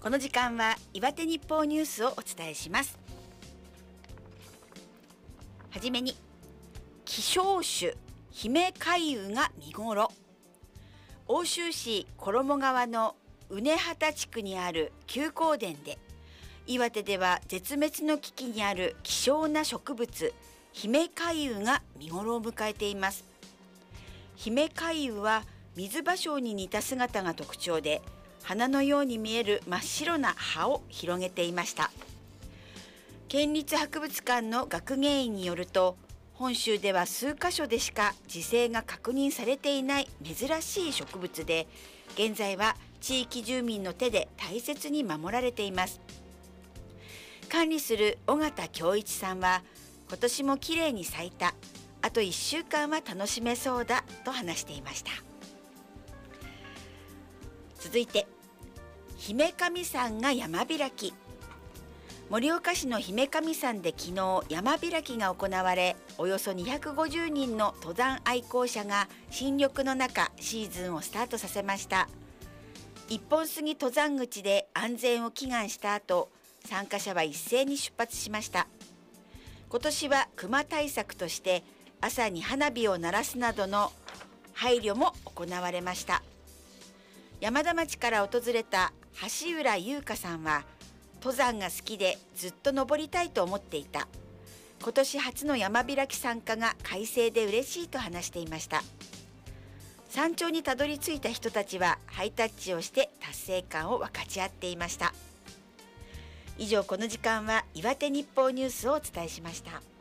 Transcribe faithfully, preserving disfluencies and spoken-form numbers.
この時間は岩手日報ニュースをお伝えします。はじめに、希少種姫海雨が見頃。奥州市衣川の畝畑地区にある休耕田で、岩手では絶滅の危機にある希少な植物姫海雨が見頃を迎えています。姫海雨は水芭蕉に似た姿が特徴で、花のように見える真っ白な葉を広げていました。県立博物館の学芸員によると、本州では数カ所でしか自生が確認されていない珍しい植物で、現在は地域住民の手で大切に守られています。管理する尾形恭一さんは、今年もきれいに咲いた、あといっしゅうかんは楽しめそうだと話していました。続いて、姫神山が山開き。盛岡市の姫神山で昨日山開きが行われ、およそにひゃくごじゅうにんの登山愛好者が新緑の中シーズンをスタートさせました。一本杉登山口で安全を祈願した後、参加者は一斉に出発しました。今年は熊対策として朝に花火を鳴らすなどの配慮も行われました。山田町から訪れた橋浦優香さんは、登山が好きでずっと登りたいと思っていた。今年初の山開き参加が快晴で嬉しいと話していました。山頂にたどり着いた人たちはハイタッチをして達成感を分かち合っていました。以上、この時間は岩手日報ニュースをお伝えしました。